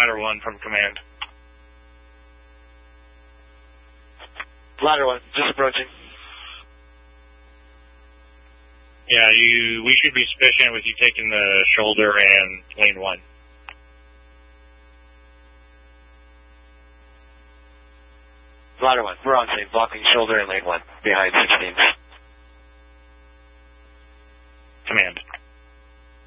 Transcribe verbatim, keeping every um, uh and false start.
Ladder one from command. Ladder one, just approaching. Yeah, you. We should be sufficient with you taking the shoulder and lane one. Ladder one, we're on scene, blocking shoulder and lane one, behind sixteens.